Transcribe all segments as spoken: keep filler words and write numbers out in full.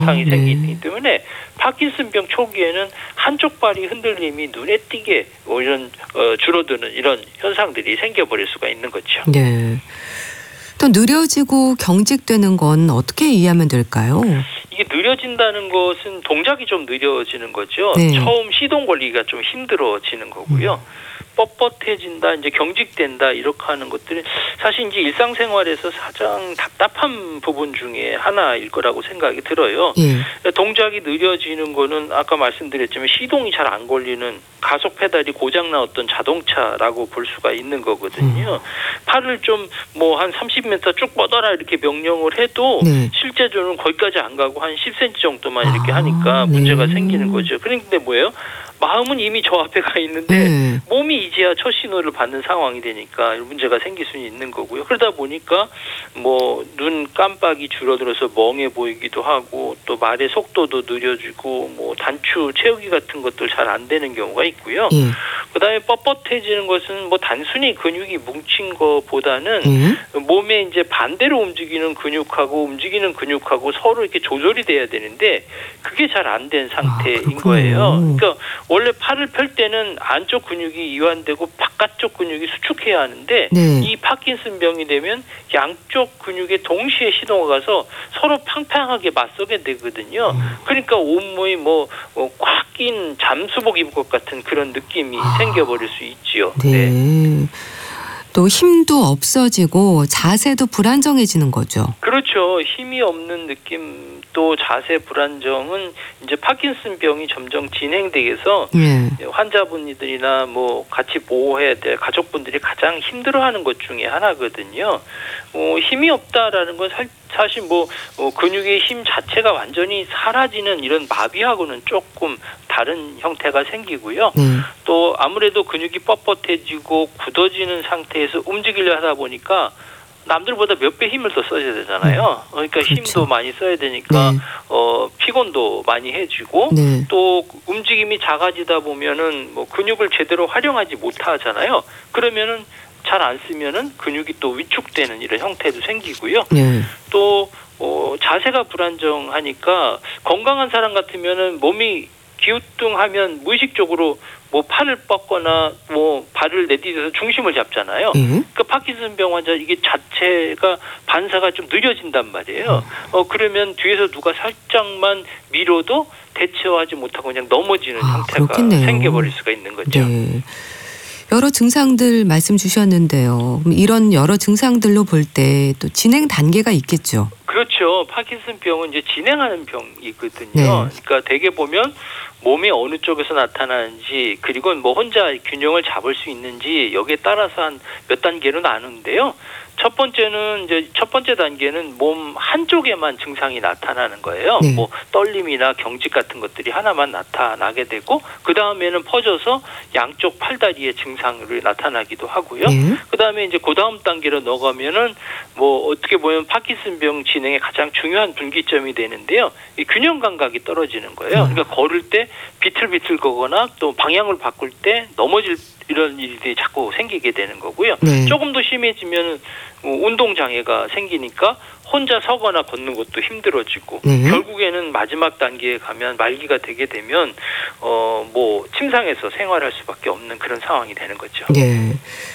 상이 네. 생기기 때문에 파킨슨병 초기에는 한쪽 발이 흔들림이 눈에 띄게 뭐 이런 어, 줄어드는 이런 현상들이 생겨버릴 수가 있는 거죠. 네. 또 느려지고 경직되는 건 어떻게 이해하면 될까요? 이게 느려진다는 것은 동작이 좀 느려지는 거죠. 네. 처음 시동 걸리기가 좀 힘들어지는 거고요. 음. 뻣뻣해진다, 이제 경직된다 이렇게 하는 것들은 사실 이제 일상생활에서 가장 답답한 부분 중에 하나일 거라고 생각이 들어요. 예. 동작이 느려지는 거는 아까 말씀드렸지만 시동이 잘 안 걸리는 가속 페달이 고장 나왔던 자동차라고 볼 수가 있는 거거든요. 음. 팔을 좀 뭐 한 삼십 미터 쭉 뻗어라 이렇게 명령을 해도 네. 실제적으로는 거기까지 안 가고 한 십 센티미터 정도만 이렇게 아, 하니까 문제가 네. 생기는 거죠. 그런데 뭐예요? 마음은 이미 저 앞에 가 있는데 네. 몸이 이제야 첫 신호를 받는 상황이 되니까 문제가 생길 수는 있는 거고요. 그러다 보니까 뭐 눈 깜빡이 줄어들어서 멍해 보이기도 하고 또 말의 속도도 느려지고 뭐 단추 채우기 같은 것들 잘 안 되는 경우가 있고요. 네. 그다음에 뻣뻣해지는 것은 뭐 단순히 근육이 뭉친 것보다는 네. 몸에 이제 반대로 움직이는 근육하고 움직이는 근육하고 서로 이렇게 조절이 돼야 되는데 그게 잘 안 된 상태인 아, 거예요. 그러니까 원래 팔을 펼 때는 안쪽 근육이 이완되고 바깥쪽 근육이 수축해야 하는데 네. 이 파킨슨병이 되면 양쪽 근육에 동시에 시동을 가서 서로 팡팡하게 맞서게 되거든요. 음. 그러니까 온몸이 뭐 꽉 낀 잠수복 입은 것 같은 그런 느낌이 아. 생겨버릴 수 있지요. 네. 네. 또 힘도 없어지고 자세도 불안정해지는 거죠. 그렇죠. 힘이 없는 느낌 또 자세 불안정은 이제 파킨슨병이 점점 진행되어서 예. 환자분들이나 뭐 같이 보호해야 될 가족분들이 가장 힘들어하는 것 중에 하나거든요. 어, 힘이 없다라는 건 살, 사실 뭐 어, 근육의 힘 자체가 완전히 사라지는 이런 마비하고는 조금 다른 형태가 생기고요. 음. 또 아무래도 근육이 뻣뻣해지고 굳어지는 상태에서 움직이려 하다 보니까 남들보다 몇 배 힘을 더 써야 되잖아요. 그러니까 그렇죠. 힘도 많이 써야 되니까 네. 어, 피곤도 많이 해지고 네. 또 움직임이 작아지다 보면은 뭐 근육을 제대로 활용하지 못하잖아요. 그러면은 잘 안 쓰면은 근육이 또 위축되는 이런 형태도 생기고요. 네. 또 어, 자세가 불안정하니까 건강한 사람 같으면은 몸이 기우뚱하면 무의식적으로 뭐 팔을 뻗거나 뭐 발을 내디뎌서 중심을 잡잖아요. 음. 그러니까 파킨슨병 환자 이게 자체가 반사가 좀 느려진단 말이에요. 음. 어 그러면 뒤에서 누가 살짝만 밀어도 대처하지 못하고 그냥 넘어지는 아, 형태가 그렇겠네요. 생겨버릴 수가 있는 거죠. 네. 여러 증상들 말씀 주셨는데요. 이런 여러 증상들로 볼 때 또 진행 단계가 있겠죠. 그렇죠. 파킨슨병은 이제 진행하는 병이거든요. 네. 그러니까 대개 보면 몸이 어느 쪽에서 나타나는지 그리고 뭐 혼자 균형을 잡을 수 있는지 여기에 따라서 한 몇 단계로 나누는데요. 첫 번째는 이제 첫 번째 단계는 몸 한쪽에만 증상이 나타나는 거예요. 네. 뭐 떨림이나 경직 같은 것들이 하나만 나타나게 되고 그 다음에는 퍼져서 양쪽 팔다리의 증상으로 나타나기도 하고요. 네. 그 다음에 이제 그 다음 단계로 넘어가면은 뭐 어떻게 보면 파킨슨병 진행의 가장 중요한 분기점이 되는데요. 이 균형 감각이 떨어지는 거예요. 네. 그러니까 걸을 때 비틀비틀 거거나 또 방향을 바꿀 때 넘어질 이런 일들이 자꾸 생기게 되는 거고요. 네. 조금 더 심해지면 운동 장애가 생기니까 혼자 서거나 걷는 것도 힘들어지고 네. 결국에는 마지막 단계에 가면 말기가 되게 되면 어 뭐 침상에서 생활할 수밖에 없는 그런 상황이 되는 거죠. 네.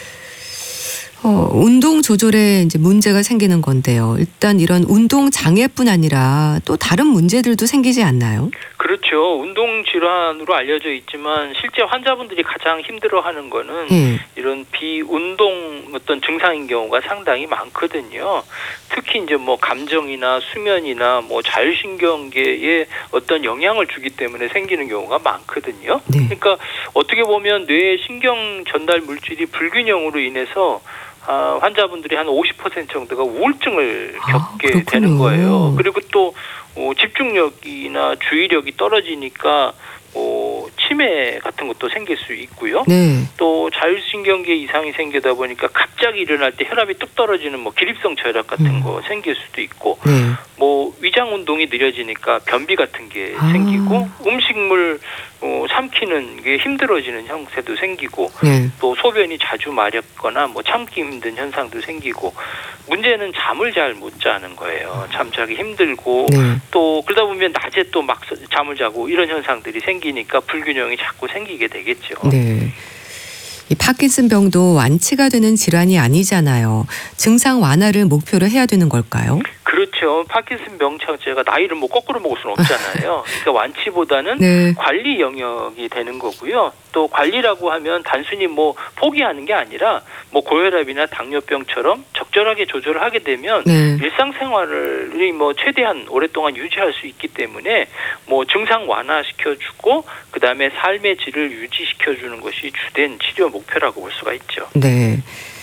어, 운동 조절에 이제 문제가 생기는 건데요. 일단 이런 운동 장애뿐 아니라 또 다른 문제들도 생기지 않나요? 그렇죠. 운동 질환으로 알려져 있지만 실제 환자분들이 가장 힘들어하는 거는 음. 이런 비운동 어떤 증상인 경우가 상당히 많거든요. 특히 이제 뭐 감정이나 수면이나 뭐 자율신경계에 어떤 영향을 주기 때문에 생기는 경우가 많거든요. 네. 그러니까 어떻게 보면 뇌의 신경 전달 물질이 불균형으로 인해서 아, 환자분들이 한 오십 퍼센트 정도가 우울증을 겪게 아, 되는 거예요. 그리고 또 어, 집중력이나 주의력이 떨어지니까 어, 치매 같은 것도 생길 수 있고요. 네. 또 자율신경계 이상이 생기다 보니까 갑자기 일어날 때 혈압이 뚝 떨어지는 뭐 기립성 저혈압 같은 음. 거 생길 수도 있고 네. 뭐 위장 운동이 느려지니까 변비 같은 게 아. 생기고 음식물 어, 삼키 삼키는 게 힘들어지는 형태도 생기고 네. 또 소변이 자주 마렵거나 뭐 참기 힘든 현상도 생기고 문제는 잠을 잘 못 자는 거예요. 잠자기 힘들고 네. 또 그러다 보면 낮에 또 막 잠을 자고 이런 현상들이 생기니까 불균형이 자꾸 생기게 되겠죠. 네. 이 파킨슨병도 완치가 되는 질환이 아니잖아요. 증상 완화를 목표로 해야 되는 걸까요? 그렇죠. 파킨슨 병자체가 나이를 뭐 거꾸로 먹을 수는 없잖아요. 그러니까 완치보다는 네. 관리 영역이 되는 거고요. 또 관리라고 하면 단순히 뭐 포기하는 게 아니라 뭐 고혈압이나 당뇨병처럼 적절하게 조절을 하게 되면 네. 일상생활을 뭐 최대한 오랫동안 유지할 수 있기 때문에 뭐 증상 완화시켜주고 그다음에 삶의 질을 유지시켜주는 것이 주된 치료 목표라고 볼 수가 있죠. 네.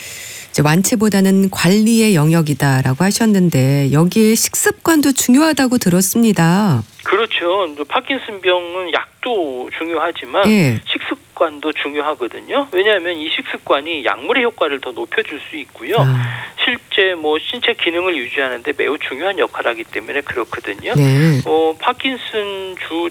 완치보다는 관리의 영역이다라고 하셨는데 여기에 식습관도 중요하다고 들었습니다. 그렇죠. 파킨슨병은 약도 중요하지만 네. 식습관도 중요하거든요. 왜냐하면 이 식습관이 약물의 효과를 더 높여줄 수 있고요. 아. 실제 뭐 신체 기능을 유지하는 데 매우 중요한 역할을 하기 때문에 그렇거든요. 네. 어, 파킨슨 주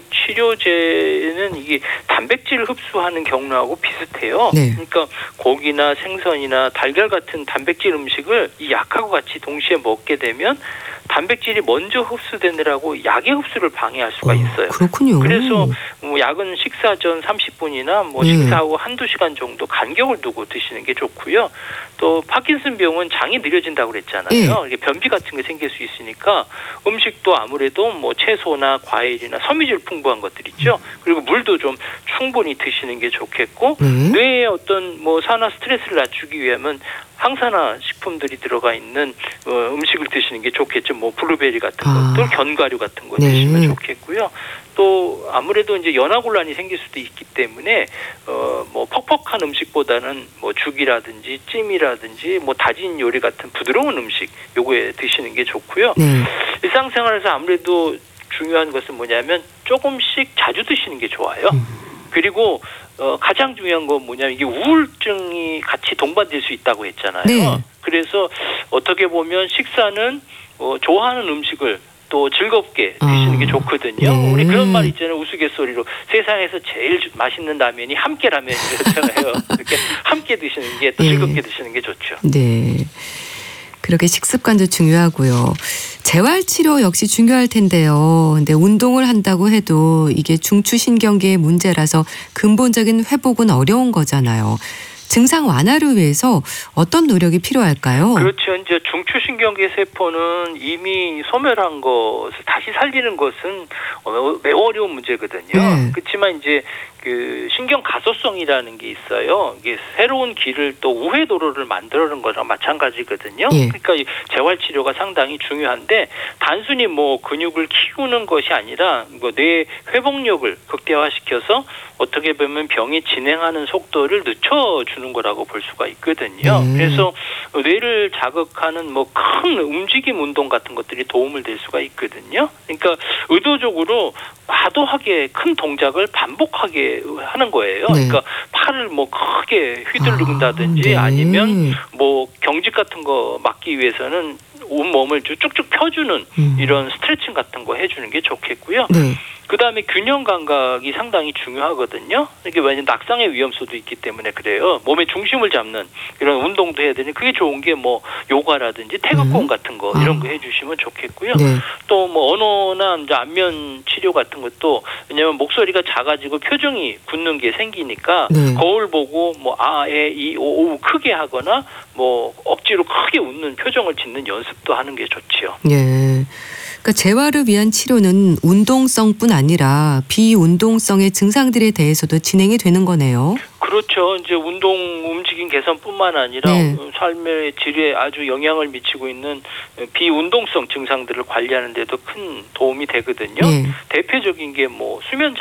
치료제는 이게 단백질을 흡수하는 경로하고 비슷해요. 네. 그러니까 고기나 생선이나 달걀 같은 단백질 음식을 이 약하고 같이 동시에 먹게 되면 단백질이 먼저 흡수되느라고 약의 흡수를 방해할 수가 있어요. 어, 그렇군요. 그래서 뭐 약은 식사 전 삼십 분이나 뭐 네. 식사 후 한두 시간 정도 간격을 두고 드시는 게 좋고요. 또 파킨슨병은 장이 느려진다고 그랬잖아요. 네. 이게 변비 같은 게 생길 수 있으니까 음식도 아무래도 뭐 채소나 과일이나 섬유질 풍부한 것들 있죠. 그리고 물도 좀 충분히 드시는 게 좋겠고 네. 뇌에 어떤 뭐 산화 스트레스를 낮추기 위하면 항산화 식품들이 들어가 있는 어, 음식을 드시는 게 좋겠죠. 뭐 블루베리 같은 아. 것들, 견과류 같은 거 네. 드시면 좋겠고요. 또 아무래도 이제 연화곤란이 생길 수도 있기 때문에 어, 뭐 퍽퍽한 음식보다는 뭐 죽이라든지 찜이라든지 뭐 다진 요리 같은 부드러운 음식 요거에 드시는 게 좋고요. 네. 일상생활에서 아무래도 중요한 것은 뭐냐면 조금씩 자주 드시는 게 좋아요. 음. 그리고 어, 가장 중요한 건 뭐냐면 이게 우울증이 같이 동반될 수 있다고 했잖아요. 네. 그래서 어떻게 보면 식사는 어, 좋아하는 음식을 또 즐겁게 드시는 아, 게 좋거든요. 네. 우리 그런 말 있잖아요. 우스갯소리로 세상에서 제일 맛있는 라면이 함께 라면이잖아요. 이렇게 함께 드시는 게 또 네. 즐겁게 드시는 게 좋죠. 네. 그렇게 식습관도 중요하고요. 재활치료 역시 중요할 텐데요. 근데 운동을 한다고 해도 이게 중추신경계의 문제라서 근본적인 회복은 어려운 거잖아요. 증상 완화를 위해서 어떤 노력이 필요할까요? 그렇죠. 이제 중추신경계 세포는 이미 소멸한 것을 다시 살리는 것은 매우 어려운 문제거든요. 네. 그렇지만 이제 그 신경 가소성이라는 게 있어요. 이게 새로운 길을 또 우회 도로를 만들어는 거랑 마찬가지거든요. 예. 그러니까 재활 치료가 상당히 중요한데 단순히 뭐 근육을 키우는 것이 아니라 뭐 뇌 회복력을 극대화시켜서 어떻게 보면 병이 진행하는 속도를 늦춰주는 거라고 볼 수가 있거든요. 음. 그래서 뇌를 자극하는 뭐 큰 움직임 운동 같은 것들이 도움을 될 수가 있거든요. 그러니까 의도적으로 과도하게 큰 동작을 반복하게 하는 거예요. 네. 그러니까 팔을 뭐 크게 휘두른다든지 아, 네. 아니면 뭐 경직 같은 거 막기 위해서는 온 몸을 쭉쭉 펴주는 음. 이런 스트레칭 같은 거 해주는 게 좋겠고요. 네. 그 다음에 균형 감각이 상당히 중요하거든요. 이게 왜냐면 낙상의 위험수도 있기 때문에 그래요. 몸의 중심을 잡는 이런 운동도 해야 되니 그게 좋은 게 뭐 요가라든지 태극권 음. 같은 거 이런 거 해주시면 좋겠고요. 네. 또 뭐 언어나 이제 안면 치료 같은 것도 왜냐면 목소리가 작아지고 표정이 굳는 게 생기니까 네. 거울 보고 뭐 아, 에, 이, 오, 오 크게 하거나 뭐 억지로 크게 웃는 표정을 짓는 연습도 하는 게 좋지요. 네. 그러니까 재활을 위한 치료는 운동성뿐 아니라 비운동성의 증상들에 대해서도 진행이 되는 거네요. 그렇죠. 이제 운동 움직임 개선뿐만 아니라 네. 삶의 질에 아주 영향을 미치고 있는 비운동성 증상들을 관리하는 데도 큰 도움이 되거든요. 네. 대표적인 게 뭐 수면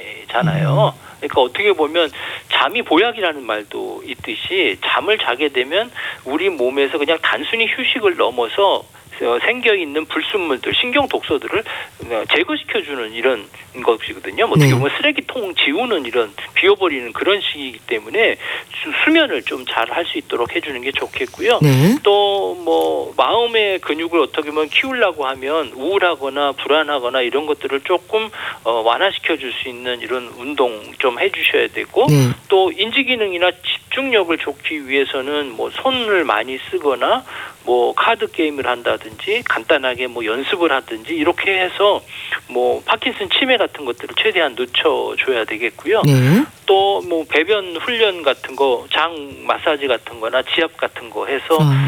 장애잖아요. 음. 그러니까 어떻게 보면 잠이 보약이라는 말도 있듯이 잠을 자게 되면 우리 몸에서 그냥 단순히 휴식을 넘어서 생겨 있는 불순물들, 신경 독소들을 제거시켜주는 이런 것이거든요. 뭐 어떻게 보면 네. 쓰레기통 지우는 이런 비워버리는 그런 식이기 때문에 수면을 좀 잘 할 수 있도록 해주는 게 좋겠고요. 네. 또 뭐 마음의 근육을 어떻게 보면 키우려고 하면 우울하거나 불안하거나 이런 것들을 조금 어, 완화시켜줄 수 있는 이런 운동 좀 해주셔야 되고 네. 또 인지기능이나 집중력을 좋기 위해서는 뭐 손을 많이 쓰거나 뭐 카드 게임을 한다든지 간단하게 뭐 연습을 하든지 이렇게 해서 뭐 파킨슨 치매 같은 것들을 최대한 늦춰줘야 되겠고요. 네. 또 뭐 배변 훈련 같은 거, 장 마사지 같은 거나 지압 같은 거 해서 어.